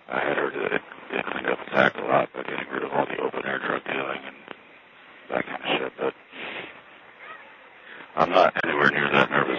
I had heard that it cleaned up its act a lot by getting rid of all the open-air drug dealing and that kind of shit, but I'm not anywhere near that nervous